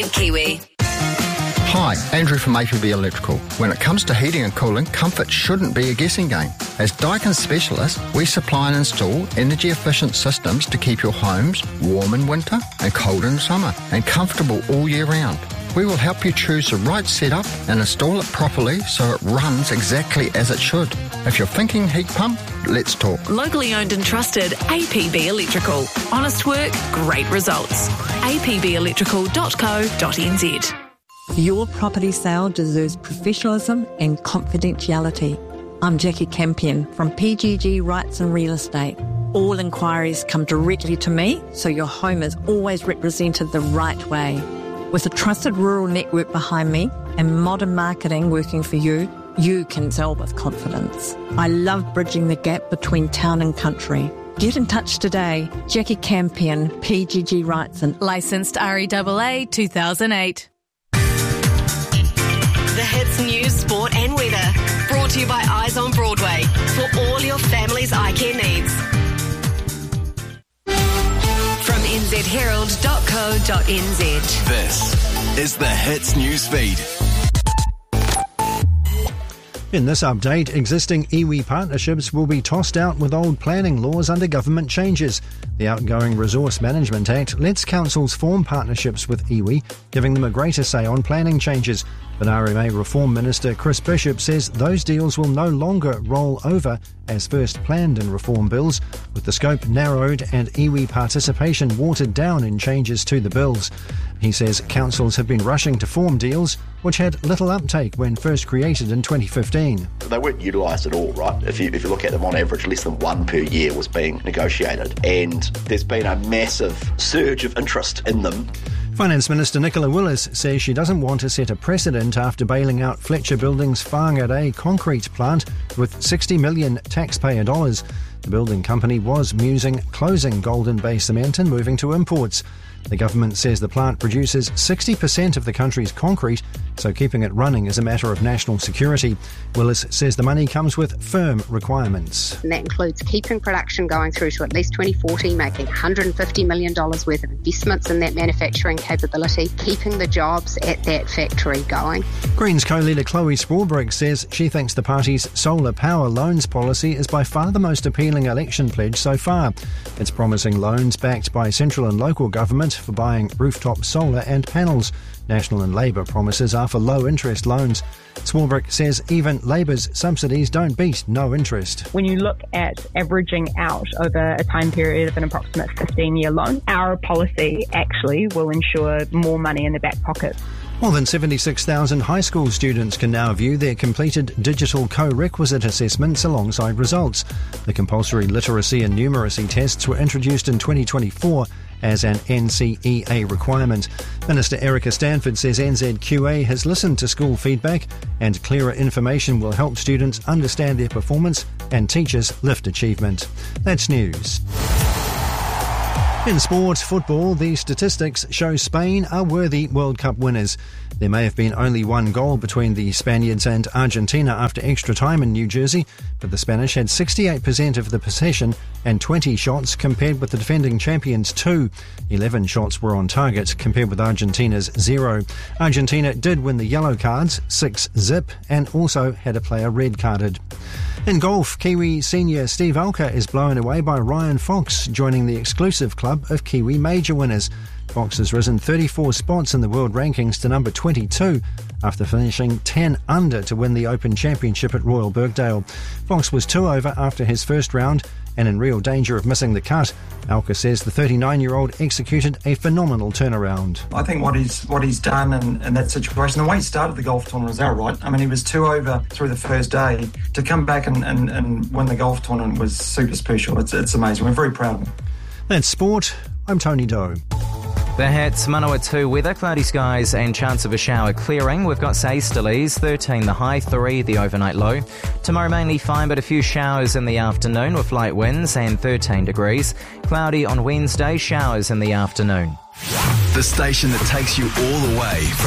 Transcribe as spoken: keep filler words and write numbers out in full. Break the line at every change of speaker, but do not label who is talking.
Kiwi.
Hi, Andrew from A P B Electrical. When it comes to heating and cooling, comfort shouldn't be a guessing game. As Daikin specialists, we supply and install energy-efficient systems to keep your homes warm in winter and cold in summer and comfortable all year round. We will help you choose the right setup and install it properly so it runs exactly as it should. If you're thinking heat pump, let's talk.
Locally owned and trusted A P B Electrical. Honest work, great results. a p b electrical dot co dot n z.
Your property sale deserves professionalism and confidentiality. I'm Jackie Campion from P G G Rights and Real Estate. All inquiries come directly to me, so your home is always represented the right way. With a trusted rural network behind me and modern marketing working for you, you can sell with confidence. I love bridging the gap between town and country. Get in touch today. Jackie Campion, P G G Rights and...
Licensed R E A A two thousand eight. The hits, news, sport and weather. Brought to you by Eyes on Broadway. For all your family's eye care needs. From n z herald dot co dot n z.
This is the Hits News Feed.
In this update, existing iwi partnerships will be tossed out with old planning laws under government changes. The outgoing Resource Management Act lets councils form partnerships with iwi, giving them a greater say on planning changes. But R M A Reform Minister Chris Bishop says those deals will no longer roll over as first planned in reform bills, with the scope narrowed and iwi participation watered down in changes to the bills. He says councils have been rushing to form deals which had little uptake when first created in twenty fifteen.
They weren't utilised at all, right? If you, if you look at them on average, less than one per year was being negotiated. And there's been a massive surge of interest in them.
Finance Minister Nicola Willis says she doesn't want to set a precedent after bailing out Fletcher Building's Whangarei concrete plant with sixty million taxpayer dollars. The building company was musing closing Golden Bay Cement and moving to imports. The government says the plant produces sixty percent of the country's concrete, so keeping it running is a matter of national security. Willis says the money comes with firm requirements.
And that includes keeping production going through to at least twenty forty, making one hundred fifty million dollars worth of investments in that manufacturing capability, keeping the jobs at that factory going.
Greens co-leader Chloe Swarbrick says she thinks the party's solar power loans policy is by far the most appealing election pledge so far. It's promising loans backed by central and local government for buying rooftop solar and panels. National and Labour promises are for low-interest loans. Swarbrick says even Labour's subsidies don't beat no interest.
When you look at averaging out over a time period of an approximate fifteen-year loan, our policy actually will ensure more money in the back pocket.
More than seventy-six thousand high school students can now view their completed digital co-requisite assessments alongside results. The compulsory literacy and numeracy tests were introduced in twenty twenty-four as an N C E A requirement. Minister Erica Stanford says N Z Q A has listened to school feedback and clearer information will help students understand their performance and teachers lift achievement. That's news. In sport, football, the statistics show Spain are worthy World Cup winners. There may have been only one goal between the Spaniards and Argentina after extra time in New Jersey, but the Spanish had sixty-eight percent of the possession and twenty shots compared with the defending champions' two. eleven shots were on target compared with Argentina's zero. Argentina did win the yellow cards, six zip, and also had a player red-carded. In golf, Kiwi senior Steve Alker is blown away by Ryan Fox, joining the exclusive club of Kiwi major winners. Fox has risen thirty-four spots in the world rankings to number twenty-two after finishing ten under to win the Open Championship at Royal Birkdale. Fox was two over after his first round and in real danger of missing the cut. Alker says the thirty-nine-year-old executed a phenomenal turnaround.
I think what he's what he's done in, in that situation, the way he started the golf tournament was outright. I mean, he was two over through the first day. To come back and, and, and win the golf tournament was super special. It's, it's amazing. We're very proud of him.
That's sport. I'm Tony Doe.
The hits, Manawatu weather, cloudy skies and chance of a shower clearing. We've got Saistalese, thirteen the high, three the overnight low. Tomorrow mainly fine but a few showers in the afternoon with light winds and thirteen degrees. Cloudy on Wednesday, showers in the afternoon.
The station that takes you all the way from